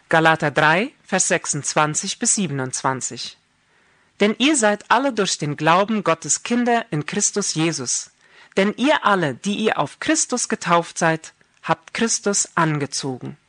Galater 3, Vers 26 bis 27. Denn ihr seid alle durch den Glauben Gottes Kinder in Christus Jesus. Denn ihr alle, die ihr auf Christus getauft seid, habt Christus angezogen.